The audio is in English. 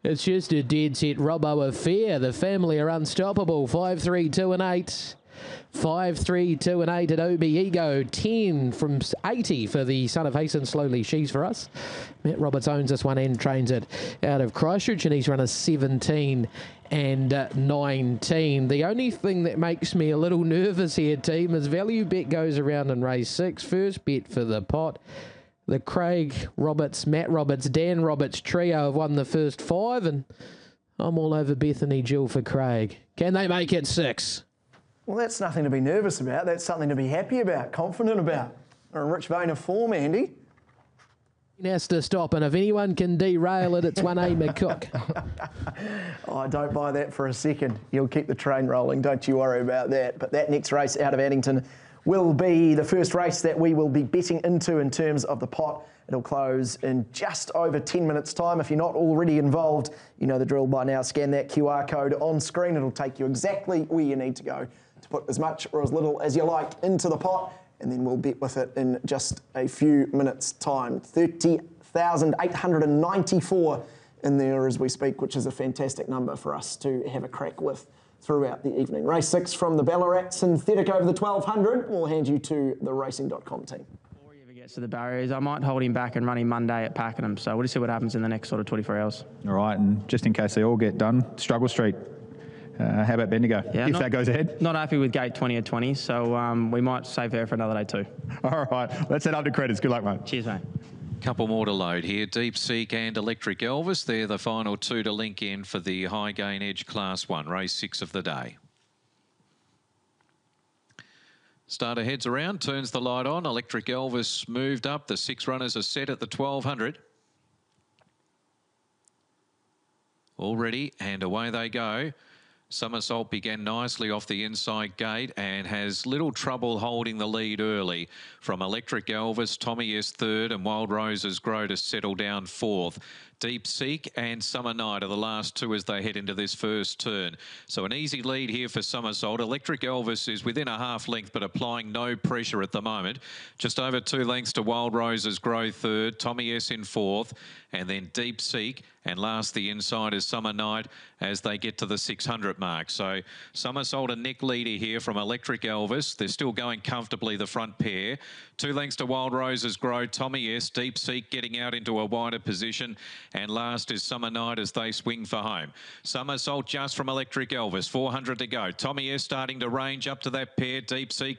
It's just a dead set Robbo Affair. The family are unstoppable. 5, 3, 2 and 8. 5, 3, 2 and 8 at OB Ego. 10 from 80 for the son of Hasten Slowly. She's for us. Matt Roberts owns this one and trains it out of Christchurch, and he's run a 17 and 19. The only thing that makes me a little nervous here, team, is value bet goes around in race 6. First bet for the pot. The Craig Roberts, Matt Roberts, Dan Roberts trio have won the first 5, and I'm all over Bethany Jill for Craig. Can they make it 6? Well, that's nothing to be nervous about. That's something to be happy about, confident about. They're in a rich vein of form, Andy. He has to stop, and if anyone can derail it, it's 1A McCook. Oh, I don't buy that for a second. You'll keep the train rolling, don't you worry about that. But that next race out of Addington will be the first race that we will be betting into in terms of the pot. It'll close in just over 10 minutes' time. If you're not already involved, you know the drill by now. Scan that QR code on screen. It'll take you exactly where you need to go to put as much or as little as you like into the pot, and then we'll bet with it in just a few minutes' time. 30,894 in there as we speak, which is a fantastic number for us to have a crack with throughout the evening. Race 6 from the Ballarat Synthetic over the 1200. We'll hand you to the racing.com team. Before he ever gets to the barriers, I might hold him back and run him Monday at Pakenham. So we'll just see what happens in the next sort of 24 hours. All right, and just in case they all get done, Struggle Street. How about Bendigo, if that goes ahead? Not happy with gate 20 at 20, so we might save her for another day too. All right, let's head up to credits. Good luck, mate. Cheers, mate. Couple more to load here. Deep Seek and Electric Elvis. They're the final two to link in for the High Gain Edge Class 1, race 6 of the day. Starter heads around, turns the light on. Electric Elvis moved up. The 6 runners are set at the 1200. All ready, and away they go. Somersault began nicely off the inside gate and has little trouble holding the lead early. From Electric Elvis, Tommy is third, and Wild Roses grow to settle down fourth. Deep Seek and Summer Night are the last two as they head into this first turn. So an easy lead here for Somersault. Electric Elvis is within a half length but applying no pressure at the moment. Just over 2 lengths to Wild Roses grow third, Tommy S in fourth, and then Deep Seek, and last the inside is Summer Night as they get to the 600 mark. So Somersault and Nick leader here from Electric Elvis. They're still going comfortably, the front pair. 2 lengths to Wild Roses grow, Tommy S, Deep Seek getting out into a wider position, and last is Summer Night as they swing for home. Somersault just from Electric Elvis, 400 to go. Tommy S starting to range up to that pair. Deep Seek